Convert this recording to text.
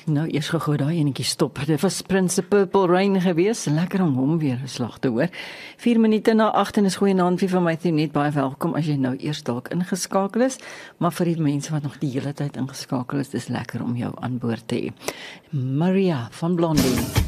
Nou, eers gou daai enetjie stop. Dit was Prince Purple Rain gewees. Lekker om hom weer 'n slag te hoor. 4 minute na 8 en is goeienaand vir my net baie welkom as jy nou eers dalk ingeskakel is, maar vir die mense wat nog die hele tyd ingeskakel is, dis lekker om jou aan boord te hê. Maria van Blondie.